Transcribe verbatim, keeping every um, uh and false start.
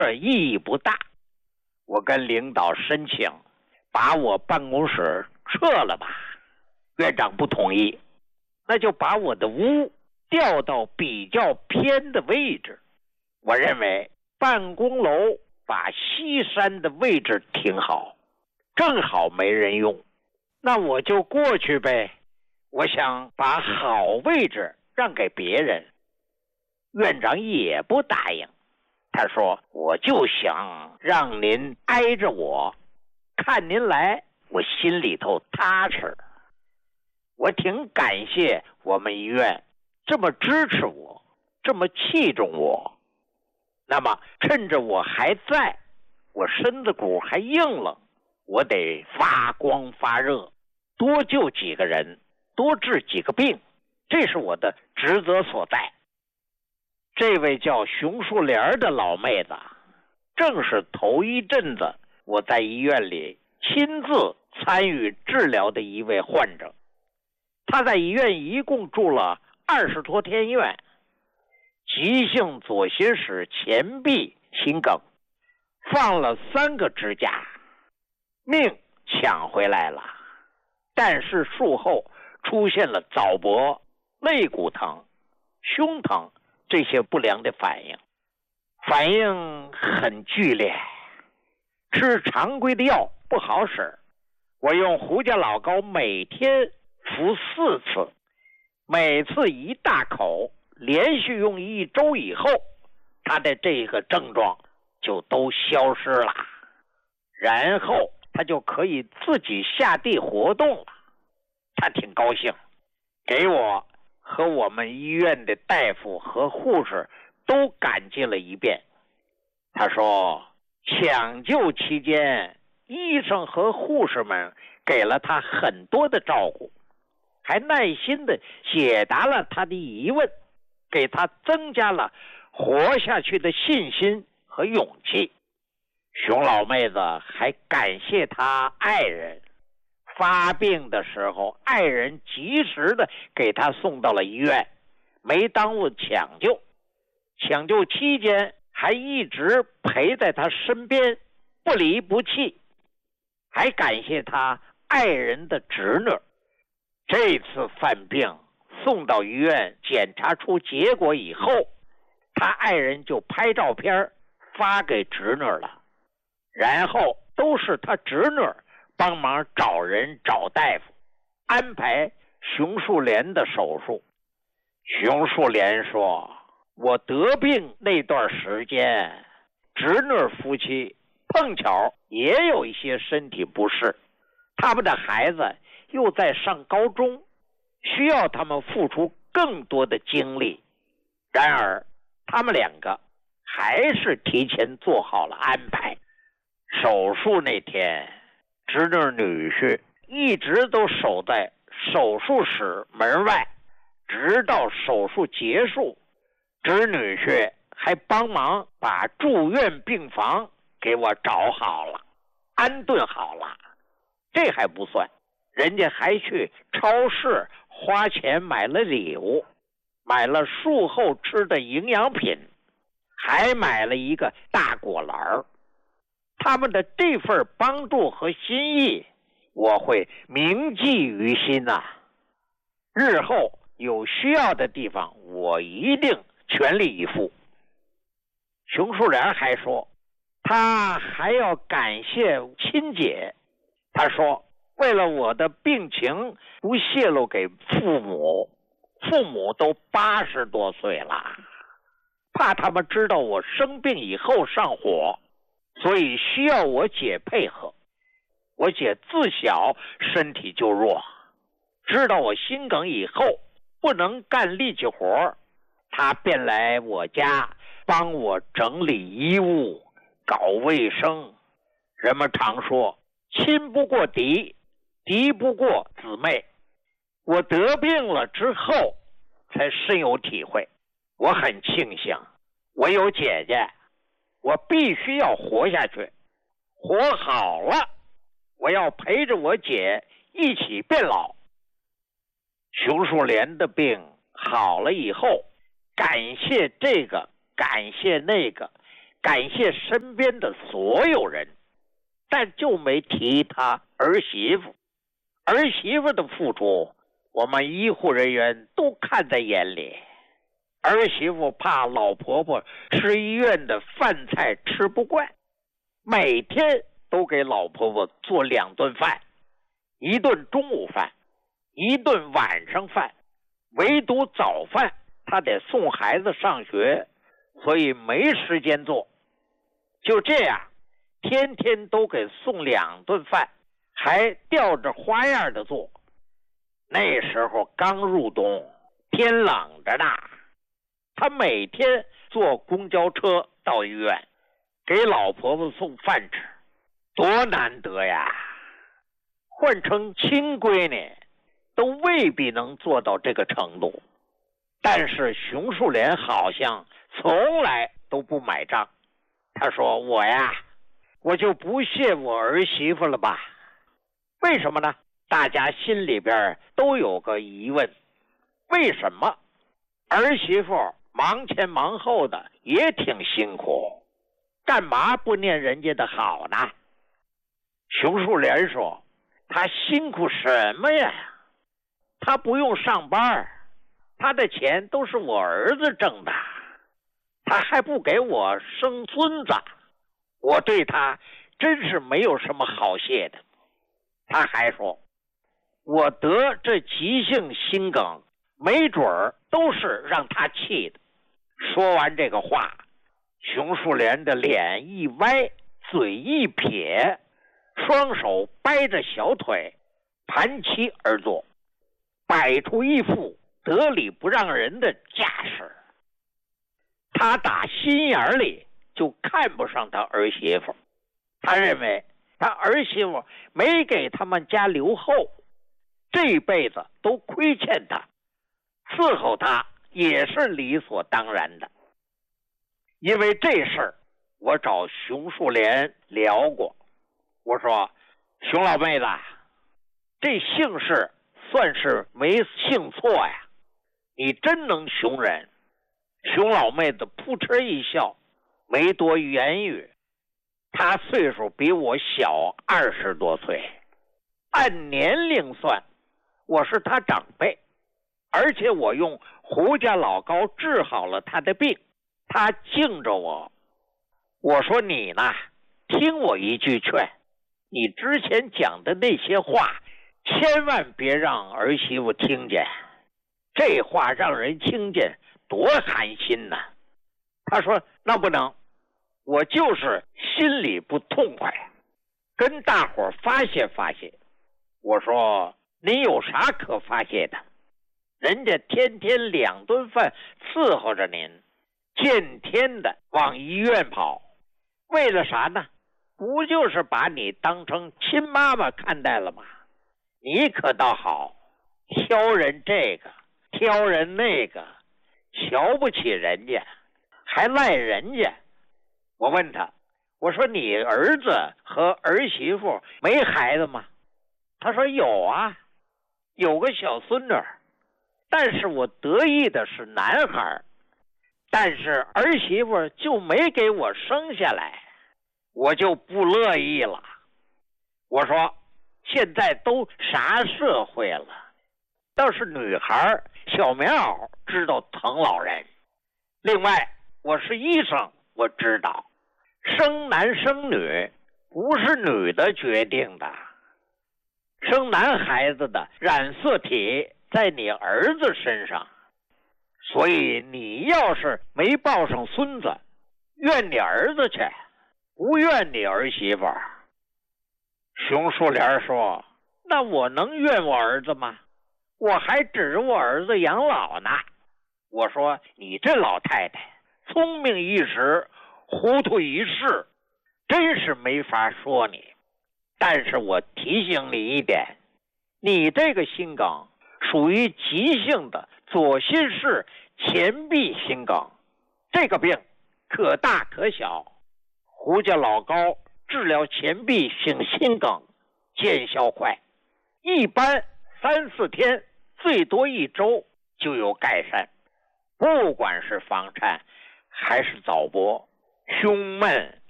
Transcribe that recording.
这意义不大。我跟领导申请把我办公室撤了吧，院长不同意，那就把我的屋调到比较偏的位置。我认为办公楼把西山的位置挺好，正好没人用，那我就过去呗。我想把好位置让给别人。院长也不答应，他说我就想让您挨着我，看您来我心里头踏实。我挺感谢我们医院这么支持我，这么器重我。那么趁着我还在，我身子骨还硬朗，我得发光发热，多救几个人，多治几个病，这是我的职责所在。这位叫熊树莲的老妹子，正是头一阵子我在医院里亲自参与治疗的一位患者。她在医院一共住了二十多天院，急性左心室前壁心梗，放了三个支架，命抢回来了，但是术后出现了早搏、肋骨疼、胸疼这些不良的反应，反应很剧烈，吃常规的药不好使。我用胡家老膏每天服四次，每次一大口，连续用一周以后，他的这个症状就都消失了，然后他就可以自己下地活动了。他挺高兴，给我和我们医院的大夫和护士都感激了一遍。他说抢救期间，医生和护士们给了他很多的照顾，还耐心地解答了他的疑问，给他增加了活下去的信心和勇气。熊老妹子还感谢他爱人，发病的时候爱人及时的给他送到了医院，没耽误抢救，抢救期间还一直陪在他身边，不离不弃。还感谢他爱人的侄女，这次犯病送到医院检查出结果以后，他爱人就拍照片发给侄女了，然后都是他侄女帮忙找人找大夫，安排熊树莲的手术。熊树莲说，我得病那段时间，侄女夫妻碰巧也有一些身体不适，他们的孩子又在上高中，需要他们付出更多的精力。然而他们两个还是提前做好了安排。手术那天，侄女女婿一直都守在手术室门外，直到手术结束，侄女婿还帮忙把住院病房给我找好了，安顿好了。这还不算，人家还去超市花钱买了礼物，买了术后吃的营养品，还买了一个大果篮。他们的这份帮助和心意，我会铭记于心呐、啊。日后有需要的地方，我一定全力以赴。熊树莲还说，他还要感谢亲姐。他说，为了我的病情不泄露给父母，父母都八十多岁了，怕他们知道我生病以后上火，所以需要我姐配合。我姐自小身体就弱，知道我心梗以后不能干力气活，她便来我家帮我整理衣物，搞卫生。人们常说，亲不过敌，敌不过姊妹。我得病了之后才深有体会，我很庆幸我有姐姐，我必须要活下去，活好了，我要陪着我姐一起变老。熊树莲的病好了以后，感谢这个，感谢那个， 感谢身边的所有人，但就没提他儿媳妇。儿媳妇的付出，我们医护人员都看在眼里。儿媳妇怕老婆婆吃医院的饭菜吃不惯，每天都给老婆婆做两顿饭，一顿中午饭，一顿晚上饭，唯独早饭她得送孩子上学，所以没时间做。就这样，天天都给送两顿饭，还吊着花样的做。那时候刚入冬，天冷着呢，他每天坐公交车到医院，给老婆婆送饭吃，多难得呀！换成亲闺女，都未必能做到这个程度。但是熊树莲好像从来都不买账。他说：“我呀，我就不屑我儿媳妇了吧？为什么呢？大家心里边都有个疑问，为什么儿媳妇忙前忙后的也挺辛苦，干嘛不念人家的好呢？”熊树莲说：“他辛苦什么呀？他不用上班，他的钱都是我儿子挣的，他还不给我生孙子，我对他真是没有什么好谢的。”他还说：“我得这急性心梗，没准儿都是让他气的。”说完这个话，熊树莲的脸一歪，嘴一撇，双手掰着小腿，盘膝而坐，摆出一副得理不让人的架势。他打心眼里就看不上他儿媳妇，他认为他儿媳妇没给他们家留后，这辈子都亏欠他，伺候他也是理所当然的。因为这事儿，我找熊树莲聊过，我说：“熊老妹子，这姓氏算是没姓错呀，你真能熊人。”熊老妹子扑哧一笑，没多言语。她岁数比我小二十多岁，按年龄算，我是她长辈，而且我用胡家老膏治好了她的病，她敬着我。我说：“你呢，听我一句劝，你之前讲的那些话，千万别让儿媳妇听见，这话让人听见多寒心呐。”他说：“那不能，我就是心里不痛快，跟大伙儿发泄发泄。”我说：“你有啥可发泄的？人家天天两顿饭伺候着您，见天的往医院跑，为了啥呢？不就是把你当成亲妈妈看待了吗？你可倒好，挑人这个挑人那个，瞧不起人家，还赖人家。”我问他，我说：“你儿子和儿媳妇没孩子吗？”他说：“有啊，有个小孙女，但是我得意的是男孩，但是儿媳妇就没给我生下来，我就不乐意了。”我说：“现在都啥社会了，倒是女孩小棉袄知道疼老人。另外，我是医生，我知道生男生女不是女的决定的，生男孩子的染色体在你儿子身上，所以你要是没抱上孙子，怨你儿子去，不怨你儿媳妇。”熊树莲说：“那我能怨我儿子吗？我还指着我儿子养老呢。”我说：“你这老太太聪明一时，糊涂一世，真是没法说你。但是我提醒你一点，你这个心梗属于急性的左心室前壁心梗，这个病可大可小。胡家老膏治疗前壁性心梗见效快，一般三四天，最多一周就有改善。不管是房颤还是早搏， 胸闷、